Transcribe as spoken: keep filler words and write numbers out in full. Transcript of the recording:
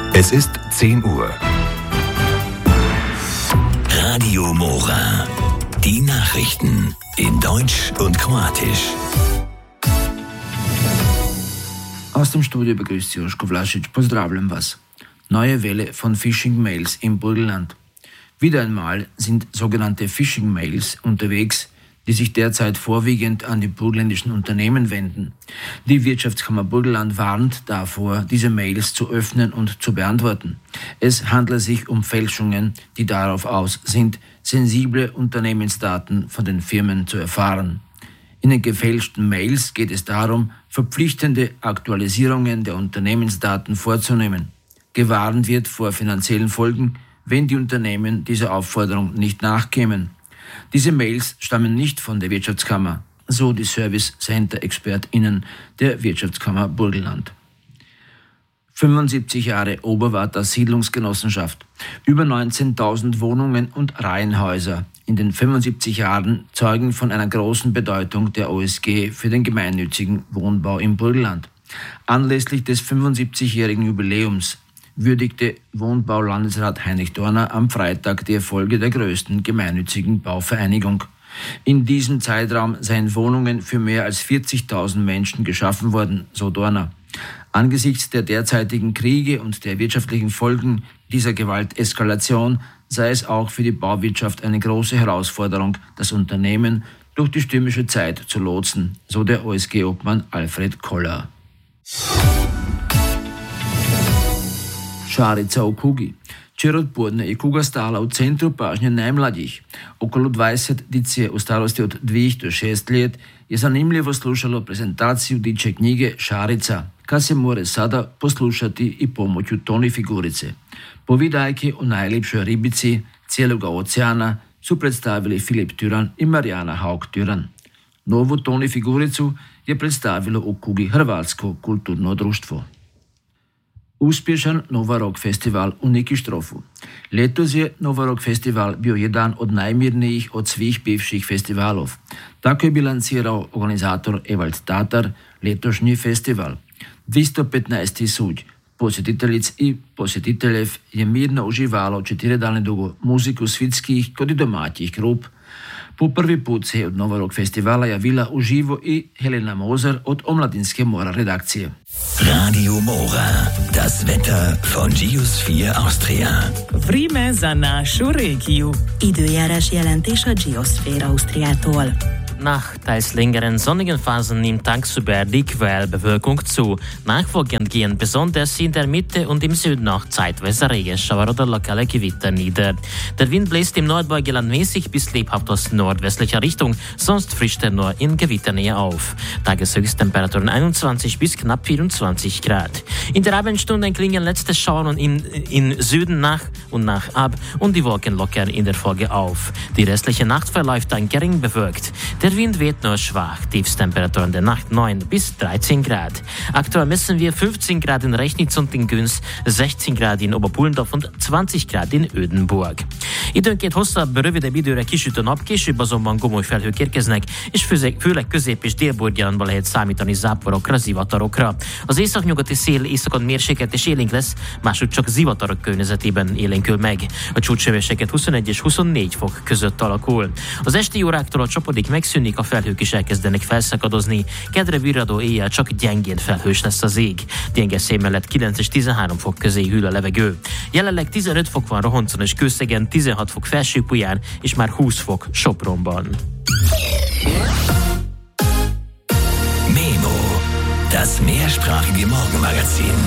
Es ist zehn Uhr. Radio Mora. Die Nachrichten in Deutsch und Kroatisch. Aus dem Studio begrüßt Sie Joško Vlašić. Pozdravljam vas. Neue Welle von Phishing-Mails im Burgenland. Wieder einmal sind sogenannte Phishing-Mails unterwegs, die sich derzeit vorwiegend an die burgenländischen Unternehmen wenden. Die Wirtschaftskammer Burgenland warnt davor, diese Mails zu öffnen und zu beantworten. Es handle sich um Fälschungen, die darauf aus sind, sensible Unternehmensdaten von den Firmen zu erfahren. In den gefälschten Mails geht es darum, verpflichtende Aktualisierungen der Unternehmensdaten vorzunehmen. Gewarnt wird vor finanziellen Folgen, wenn die Unternehmen dieser Aufforderung nicht nachkämen. Diese Mails stammen nicht von der Wirtschaftskammer, so die Service-Center-ExpertInnen der Wirtschaftskammer Burgenland. fünfundsiebzig Jahre Oberwarter Siedlungsgenossenschaft, über neunzehntausend Wohnungen und Reihenhäuser. In den fünfundsiebzig Jahren zeugen von einer großen Bedeutung der O S G für den gemeinnützigen Wohnbau im Burgenland. Anlässlich des fünfundsiebzigjährigen Jubiläums würdigte Wohnbaulandesrat Heinrich Dorner am Freitag die Erfolge der größten gemeinnützigen Bauvereinigung. In diesem Zeitraum seien Wohnungen für mehr als vierzigtausend Menschen geschaffen worden, so Dorner. Angesichts der derzeitigen Kriege und der wirtschaftlichen Folgen dieser Gewalteskalation sei es auch für die Bauwirtschaft eine große Herausforderung, das Unternehmen durch die stürmische Zeit zu lotsen, so der O S G-Obmann Alfred Koller. Šarica u kugi. Včeraj odpoledne je kuga stala u centru pažnje najmlađih. Okolo dvadeset dice u starosti od dvije do šest let je zanimljivo slušalo prezentaciju dječje knjige Šarica, kad se more sada poslušati i pomoću toni figurice. Povidajke o najljepšoj ribici cijeloga oceana su predstavili Filip Tyran i Marijana Haug-Tyran. Novu toni figuricu je predstavilo u kugi Hrvatsko kulturno društvo. Uspješan Nova Rock festival u Nikištrofu. Letos je Nova Rock festival bio jedan od najmirnijih od svih bivših festivalov. Tako je bilancirao organizator Evald Tatar letošnji festival. dvesto petnaest tisoč posjetiteljic i posjetiteljev je mirno uživalo četiri dane dugo muziku svitskih kod i domaćih grup. Po prvi put se je od Nova Rock festivala javila uživo i Helena Moser od Omladinske Mora redakcije. Radio Mora, das Wetter von Geosphere Austria. Vreme za našu regiju. Időjárás jelentés a Geosphere Austriától. Nach teils längeren sonnigen Phasen nimmt tagsüber die Quellbewölkung zu. Nachfolgend gehen besonders in der Mitte und im Süden auch zeitweise Regenschauer oder lokale Gewitter nieder. Der Wind bläst im Nordbeugeland mäßig bis lebhaft aus nordwestlicher Richtung, sonst frischt er nur in Gewitternähe auf. Tageshöchsttemperaturen einundzwanzig bis knapp vierundzwanzig Grad. In der Abendstunde klingen letzte Schauer und im, im Süden nach und nach ab und die Wolken lockern in der Folge auf. Die restliche Nacht verläuft dann gering bewölkt. Der Wind weht nur schwach, Tiefstemperaturen der Nacht neun bis dreizehn Grad. Aktuell messen wir fünfzehn Grad in Rechnitz und in Güns, sechzehn Grad in Oberpullendorf und zwanzig Grad in Ödenburg. Időnként hosszabb, rövidebb időre kisüt a nap, később azonban gomoly felhők érkeznek, és főleg közép- és délburgyalanban lehet számítani záporokra, zivatarokra. Az északnyugati szél északon mérsékelt és élénk lesz, máshogy csak zivatarok környezetében élénkül meg. A csúcshőmérséklet huszonegy és huszonnégy fok között alakul. Az esti óráktól a csapadék megszűnik, a felhők is elkezdenek felszakadozni, kedre virradó éjjel csak gyengén felhős lesz az ég. Gyenge szél mellett kilenc és tizenhárom fok közé hűl a levegő. Jelenleg tizenöt fok van Rohoncon és Kőszegen, tizenhat fok Felsőpuján és már húsz fok Sopronban. Memo, das mehrsprachige Morgenmagazin.